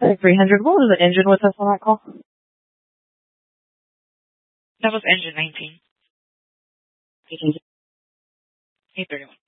300. What was the engine with us on that call? That was engine 19. 831.